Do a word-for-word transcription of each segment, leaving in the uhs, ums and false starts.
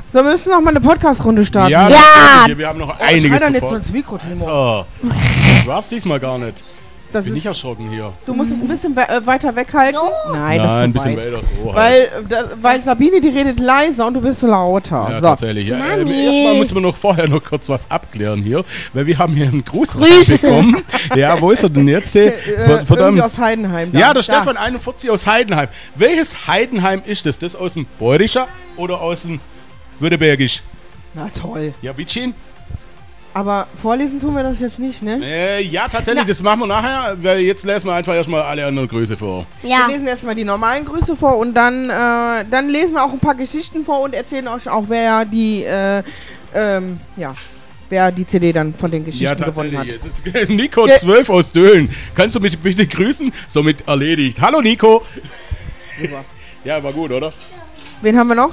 So, wir müssen noch mal eine Podcast-Runde starten. Ja, Ja. Wir, wir haben noch oh, einiges dann zu jetzt so vor. ins Mikro, Timo. Alter, das war's diesmal gar nicht. Das Bin ist, nicht erschrocken hier. du musst es ein bisschen we äh, weiter weghalten. So? Nein, Nein, das ist ein zu bisschen weit. weiter so. Halt. Weil, äh, da, weil Sabine, die redet leiser und du bist lauter. Ja, so. tatsächlich. Ja, ähm, Mami. erstmal müssen wir noch vorher noch kurz was abklären hier, weil wir haben hier einen Gruß Grüße. bekommen. Ja, wo ist er denn jetzt? Äh, Äh, verdammt. irgendwie aus Heidenheim. Da. Ja, der Da. Stefan einundvierzig aus Heidenheim. Welches Heidenheim ist das? Das aus dem Bayerischer oder aus dem Württembergisch? Na toll. Ja, Bitchin? Aber vorlesen tun wir das jetzt nicht, ne? Äh, ja, tatsächlich, Na. das machen wir nachher, weil jetzt lesen wir einfach erstmal alle anderen Grüße vor. Ja. Wir lesen erstmal die normalen Grüße vor und dann, äh, dann lesen wir auch ein paar Geschichten vor und erzählen euch auch, wer die, äh, ähm, ja, wer die C D dann von den Geschichten Ja, gewonnen tatsächlich. hat. Jetzt ist Nico Ge- zwölf aus Döhlen. Kannst du mich bitte grüßen? Somit erledigt. Hallo Nico. Super. Ja, war gut, oder? Wen haben wir noch?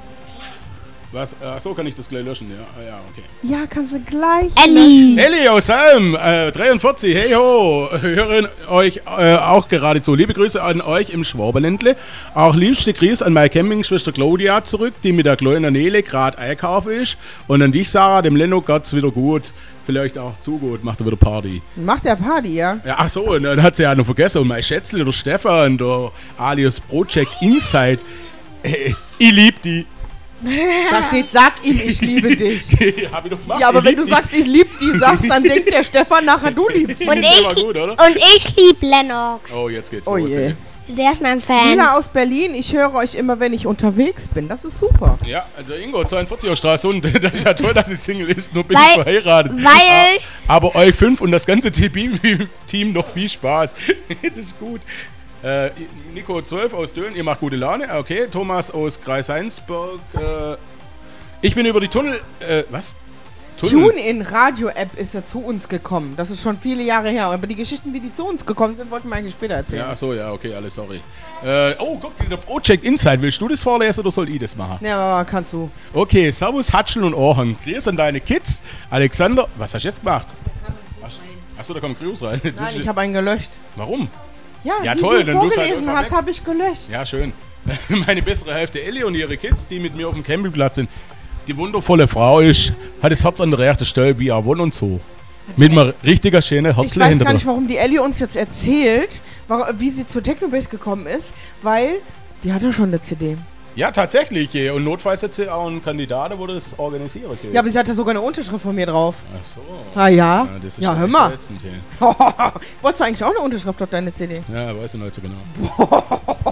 Was? Ach so, kann ich das gleich löschen? Ja, ah, ja, okay. Ja, kannst du gleich. Elli. Elli aus Helm, äh, dreiundvierzig, hey ho, hören euch äh, auch geradezu. Liebe Grüße an euch im Schwaberländle. Auch liebste Grüße an meine Campingschwester Claudia zurück, die mit der kleinen Nele gerade einkaufen ist. Und an dich, Sarah, dem Lenno geht's wieder gut. Vielleicht auch zu gut, macht er wieder Party. Macht der Party, ja? Ja, ach so, und dann hat sie ja noch vergessen. Und mein Schätzle, der Stefan, der alias Project Insight, äh, ich lieb die. Da steht, sag ihm, ich liebe dich. Hab ich doch gemacht. Ja, aber ich wenn lieb du sagst, ich lieb die, sagst, dann denkt der Stefan nachher, du liebst ihn. Und Der ich, war gut, oder? und ich lieb Lennox. Oh, jetzt geht's Oh los. je. ey. Der ist mein Fan. Lila aus Berlin, ich höre euch immer, wenn ich unterwegs bin. Das ist super. Ja, also Ingo, zweiundvierzig aus Stralsund. Das ist ja toll, dass sie Single ist, nur bin Weil- ich verheiratet. weil- Ah, Aber euch fünf und das ganze Team, Team noch viel Spaß. Das ist gut. Äh, Nico zwölf aus Döhlen, ihr macht gute Laune. Okay, Thomas aus Kreis Heinsberg. Äh, ich bin über die Tunnel... Äh, was? TuneIn Radio-App ist ja zu uns gekommen. Das ist schon viele Jahre her. Aber die Geschichten, wie die zu uns gekommen sind, wollten wir eigentlich später erzählen. Ja, achso, ja, okay, alles sorry. Äh, oh, guck, der Project Insight. Willst du das vorlesen oder soll ich das machen? Ja, aber kannst du. Okay, Servus, Hatschel und Ohren. Grüß an deine Kids. Alexander, was hast du jetzt gemacht? Achso, da kommt Grüß rein. Das Nein, ist- ich habe einen gelöscht. Warum? Ja, Ja, die toll, du dann tust du halt vorgelesen einfach hast, weg. habe ich gelöscht. Ja, schön. Meine bessere Hälfte Ellie und ihre Kids, die mit mir auf dem Campingplatz sind. Die wundervolle Frau ist, hat das Herz an der rechten Stelle wie er wohnt und so. Mit einem richtiger schönen Ich Herzle weiß hinter gar nicht, dran. warum die Ellie uns jetzt erzählt, wa- wie sie zur Technobase gekommen ist, weil die hat ja schon eine C D. Ja, tatsächlich. eh. Und notfalls hat sie auch einen Kandidaten, wo das organisiert wird. Ja, aber sie hatte sogar eine Unterschrift von mir drauf. Ach so. Ah ja? Ja, das ist Ja, schon hör echt mal. ätzend, eh. Wolltest du eigentlich auch eine Unterschrift auf deine C D? Ja, weiß ich nicht so genau.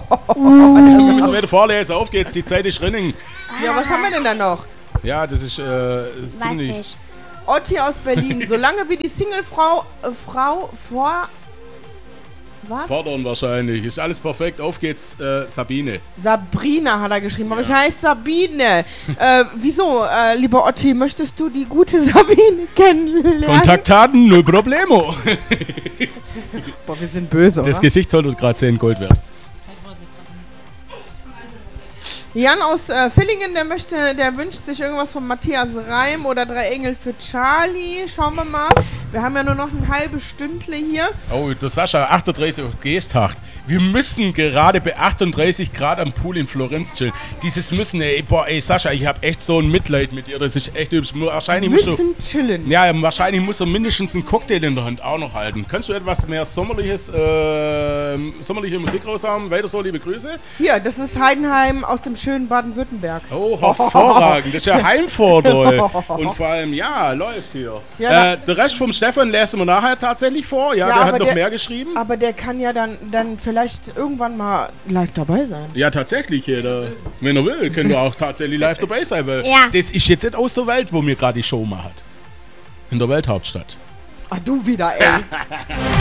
Wir müssen weiter vorlesen. Auf geht's, die Zeit ist Renning. Ja, was haben wir denn da noch? Ja, das ist, äh, ist Weiß ziemlich... nicht. Otti aus Berlin. Solange wie die Singlefrau äh, Frau vor... Was? Fordern wahrscheinlich. Ist alles perfekt. Auf geht's, äh, Sabine. Sabrina hat er geschrieben, aber Ja. es heißt Sabine. äh, wieso, äh, lieber Otti, möchtest du die gute Sabine kennenlernen? Kontaktdaten, null Problemo. Boah, wir sind böse, Das oder? Gesicht sollte gerade zehn Gold wert. Jan aus äh, Villingen, der möchte, der wünscht sich irgendwas von Matthias Reim oder Drei Engel für Charlie. Schauen wir mal. Wir haben ja nur noch ein halbes Stündle hier. Oh, der Sascha, achtunddreißig Geesthacht. Wir müssen gerade bei achtunddreißig Grad am Pool in Florenz chillen. Dieses müssen, ey, boah, ey, Sascha, ich hab echt so ein Mitleid mit dir. Das ist echt übelst. Wahrscheinlich musst du, Müssen chillen. ja, wahrscheinlich musst du mindestens einen Cocktail in der Hand auch noch halten. Kannst du etwas mehr sommerliches, äh, sommerliche Musik raushauen? Weiter so, liebe Grüße. Hier, das ist Heidenheim aus dem schönen Baden-Württemberg. Oh, hervorragend. Das ist ja Heimvordel. Und vor allem, ja, läuft hier. Ja, äh, der Rest vom Stefan lesen wir nachher tatsächlich vor. Ja, Ja, der aber hat noch der- mehr geschrieben. Aber der kann ja dann, dann vielleicht irgendwann mal live dabei sein. Ja, tatsächlich, jeder. Wenn er will, kann er auch tatsächlich live dabei sein, weil Ja. das ist jetzt nicht aus der Welt, wo mir gerade die Show macht. In der Welthauptstadt. Ach, du wieder, ey.